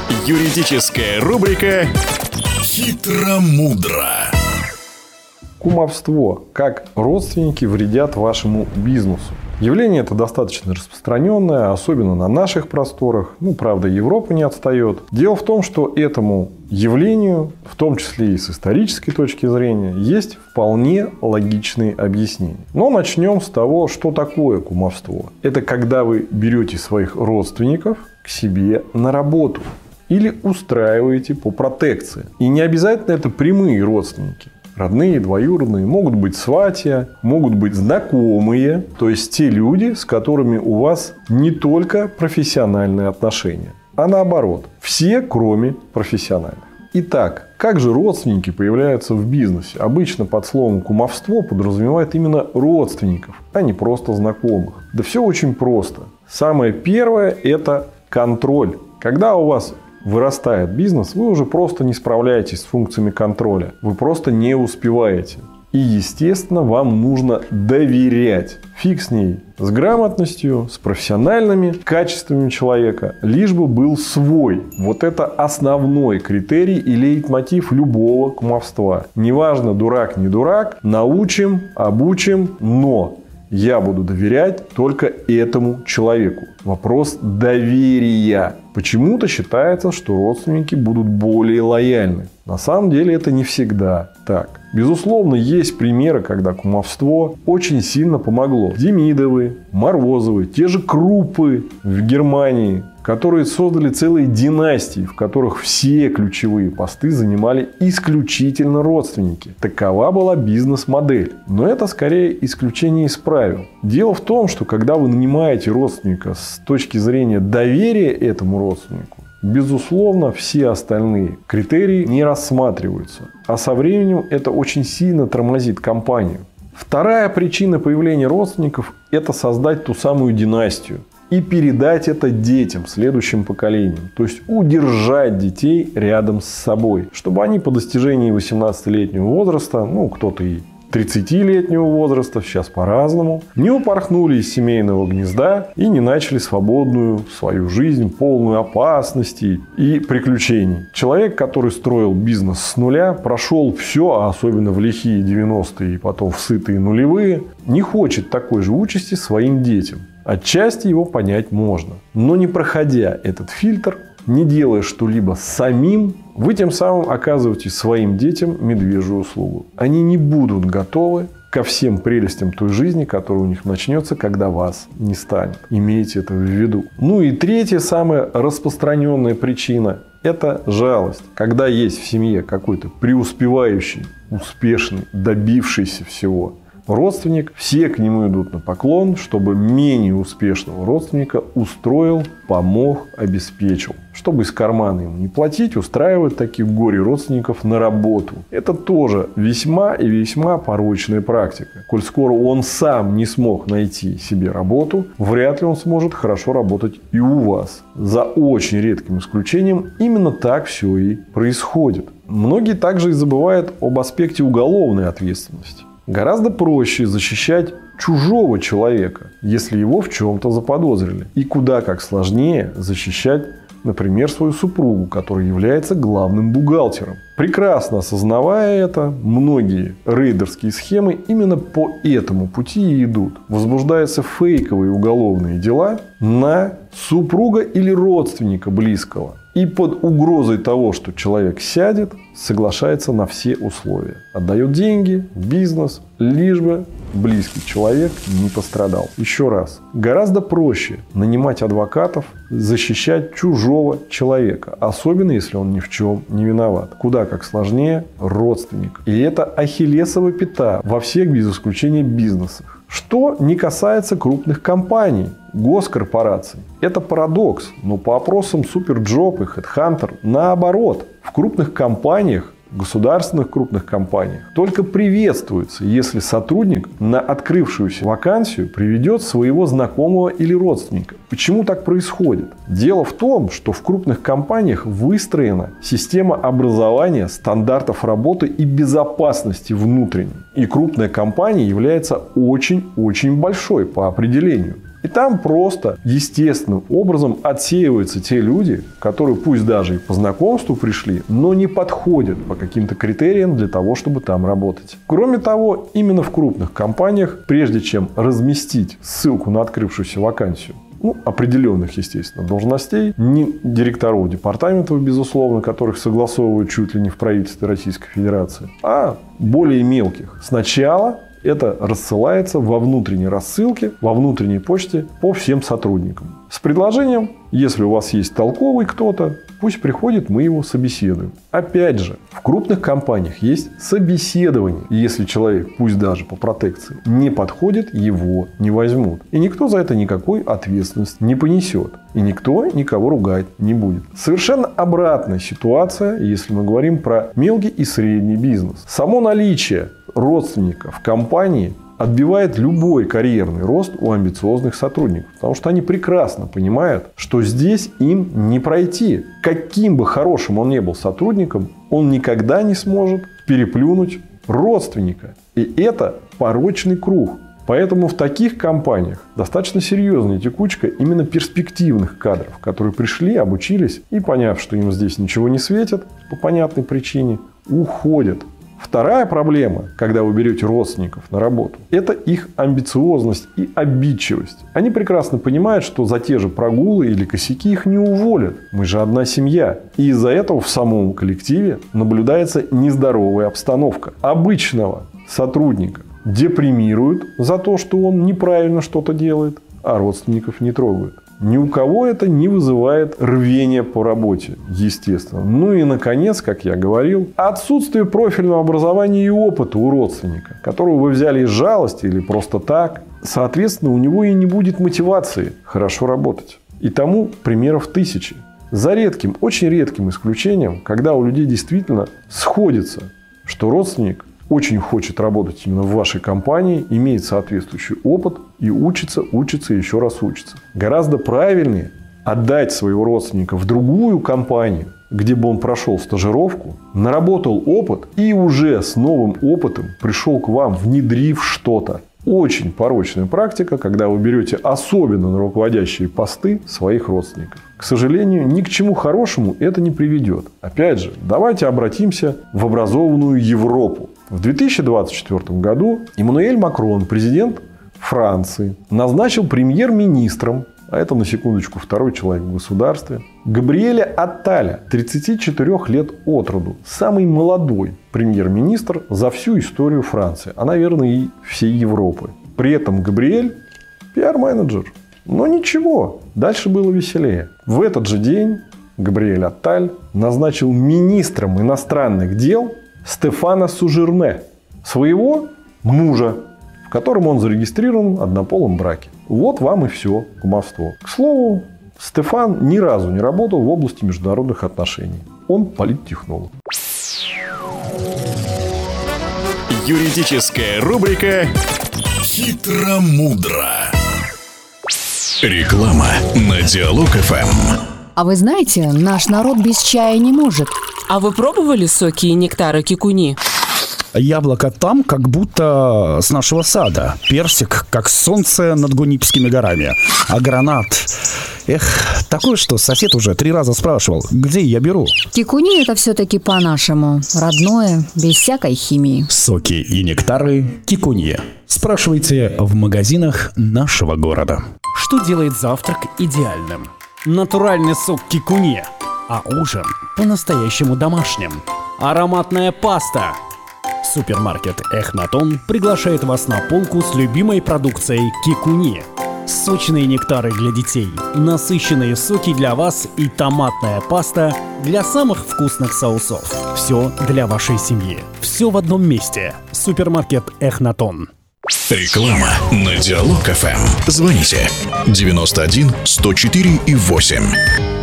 Юридическая рубрика «Хитро-мудро». Кумовство. Как родственники вредят вашему бизнесу. Явление это достаточно распространенное, особенно на наших просторах. Правда, Европа не отстает. Дело в том, что этому явлению, в том числе и с исторической точки зрения, есть вполне логичные объяснения. Но начнем с того, что такое кумовство. Это когда вы берете своих родственников к себе на работу или устраиваете по протекции. И не обязательно это прямые родственники. Родные, двоюродные, могут быть сватья, могут быть знакомые, то есть те люди, с которыми у вас не только профессиональные отношения, а наоборот, все, кроме профессиональных. Итак, как же родственники появляются в бизнесе? Обычно под словом кумовство подразумевает именно родственников, а не просто знакомых. Да все очень просто. Самое первое – это контроль. Когда у вас вырастает бизнес, вы уже просто не справляетесь с функциями контроля. Вы просто не успеваете. И, естественно, вам нужно доверять. Фиг с ней. С грамотностью, с профессиональными качествами человека. Лишь бы был свой. Вот это основной критерий и лейтмотив любого кумовства. Неважно, дурак, не дурак. Научим, обучим, но я буду доверять только этому человеку. Вопрос доверия. Почему-то считается, что родственники будут более лояльны. На самом деле это не всегда так. Безусловно, есть примеры, когда кумовство очень сильно помогло. Демидовы, Морозовы, те же Круппы в Германии, которые создали целые династии, в которых все ключевые посты занимали исключительно родственники. Такова была бизнес-модель. Но это скорее исключение из правил. Дело в том, что когда вы нанимаете родственника с точки зрения доверия этому родственнику, безусловно, все остальные критерии не рассматриваются. А со временем это очень сильно тормозит компанию. Вторая причина появления родственников – это создать ту самую династию. И передать это детям, следующим поколениям. То есть удержать детей рядом с собой. Чтобы они по достижении 18-летнего возраста, кто-то и 30-летнего возраста, сейчас по-разному, не упорхнули из семейного гнезда и не начали свободную свою жизнь, полную опасностей и приключений. Человек, который строил бизнес с нуля, прошел все, а особенно в лихие 90-е и потом в сытые нулевые, не хочет такой же участи своим детям. Отчасти его понять можно. Но не проходя этот фильтр, не делая что-либо самим, вы тем самым оказываете своим детям медвежью услугу. Они не будут готовы ко всем прелестям той жизни, которая у них начнется, когда вас не станет. Имейте это в виду. И третья, самая распространенная причина – это жалость. Когда есть в семье какой-то преуспевающий, успешный, добившийся всего родственник, все к нему идут на поклон, чтобы менее успешного родственника устроил, помог, обеспечил. Чтобы из кармана ему не платить, устраивать таких горе-родственников на работу. Это тоже весьма и весьма порочная практика. Коль скоро он сам не смог найти себе работу, вряд ли он сможет хорошо работать и у вас. За очень редким исключением именно так все и происходит. Многие также и забывают об аспекте уголовной ответственности. Гораздо проще защищать чужого человека, если его в чем-то заподозрили. И куда как сложнее защищать, например, свою супругу, которая является главным бухгалтером. Прекрасно осознавая это, многие рейдерские схемы именно по этому пути и идут. Возбуждаются фейковые уголовные дела на супруга или родственника близкого. И под угрозой того, что человек сядет, соглашается на все условия. Отдает деньги, бизнес, лишь бы близкий человек не пострадал. Еще раз. Гораздо проще нанимать адвокатов, защищать чужого человека. Особенно, если он ни в чем не виноват. Куда как сложнее родственник. И это ахиллесова пята во всех без исключения бизнесах. Что не касается крупных компаний, госкорпораций. Это парадокс, но по опросам Superjob и Headhunter наоборот. В крупных компаниях, государственных крупных компаниях, только приветствуется, если сотрудник на открывшуюся вакансию приведет своего знакомого или родственника. Почему так происходит? Дело в том, что в крупных компаниях выстроена система образования, стандартов работы и безопасности внутренней. И крупная компания является очень-очень большой по определению. И там просто естественным образом отсеиваются те люди, которые пусть даже и по знакомству пришли, но не подходят по каким-то критериям для того, чтобы там работать. Кроме того, именно в крупных компаниях, прежде чем разместить ссылку на открывшуюся вакансию, определенных, естественно, должностей, не директоров департаментов, безусловно, которых согласовывают чуть ли не в правительстве Российской Федерации, а более мелких. Сначала это рассылается во внутренней рассылке, во внутренней почте по всем сотрудникам. С предложением, если у вас есть толковый кто-то, пусть приходит, мы его собеседуем. Опять же, в крупных компаниях есть собеседование. И если человек, пусть даже по протекции, не подходит, его не возьмут. И никто за это никакой ответственности не понесет. И никто никого ругать не будет. Совершенно обратная ситуация, если мы говорим про мелкий и средний бизнес. Само наличие родственников в компании отбивает любой карьерный рост у амбициозных сотрудников. Потому что они прекрасно понимают, что здесь им не пройти. Каким бы хорошим он ни был сотрудником, он никогда не сможет переплюнуть родственника. И это порочный круг. Поэтому в таких компаниях достаточно серьезная текучка именно перспективных кадров, которые пришли, обучились и, поняв, что им здесь ничего не светит по понятной причине, уходят. Вторая проблема, когда вы берете родственников на работу, это их амбициозность и обидчивость. Они прекрасно понимают, что за те же прогулы или косяки их не уволят. Мы же одна семья. И из-за этого в самом коллективе наблюдается нездоровая обстановка. Обычного сотрудника депримируют за то, что он неправильно что-то делает, а родственников не трогают. Ни у кого это не вызывает рвения по работе, естественно. Ну и, наконец, как я говорил, отсутствие профильного образования и опыта у родственника, которого вы взяли из жалости или просто так. Соответственно, у него и не будет мотивации хорошо работать. И тому примеров тысячи. За редким, очень редким исключением, когда у людей действительно сходится, что родственник очень хочет работать именно в вашей компании, имеет соответствующий опыт и учится и еще раз учится. Гораздо правильнее отдать своего родственника в другую компанию, где бы он прошел стажировку, наработал опыт и уже с новым опытом пришел к вам, внедрив что-то. Очень порочная практика, когда вы берете особенно на руководящие посты своих родственников. К сожалению, ни к чему хорошему это не приведет. Опять же, давайте обратимся в образованную Европу. В 2024 году Эммануэль Макрон, президент Франции, назначил премьер-министром, а это, на секундочку, второй человек в государстве, Габриэля Атталя, 34 лет от роду, самый молодой премьер-министр за всю историю Франции, а, наверное, и всей Европы. При этом Габриэль пиар-менеджер. Но ничего, дальше было веселее. В этот же день Габриэль Атталь назначил министром иностранных дел Стефана Сужирне, своего мужа, в котором он зарегистрирован в однополом браке. Вот вам и все кумовство. К слову, Стефан ни разу не работал в области международных отношений. Он политтехнолог. Юридическая рубрика «Хитро-мудро». Реклама на Диалог ФМ. А вы знаете, наш народ без чая не может. А вы пробовали соки и нектары кикуни? Яблоко там, как будто с нашего сада. Персик, как солнце над Гунипскими горами. А гранат... такое, что сосед уже 3 раза спрашивал, где я беру. Кикуни — это все-таки по-нашему. Родное, без всякой химии. Соки и нектары кикуни. Спрашивайте в магазинах нашего города. Что делает завтрак идеальным? Натуральный сок кикуни. А ужин по-настоящему домашним. Ароматная паста. Супермаркет Эхнатон приглашает вас на полку с любимой продукцией кикуни. Сочные нектары для детей, насыщенные соки для вас и томатная паста для самых вкусных соусов. Все для вашей семьи. Все в одном месте. Супермаркет Эхнатон. Реклама на Диалог ФМ. Звоните 91 104 и 8.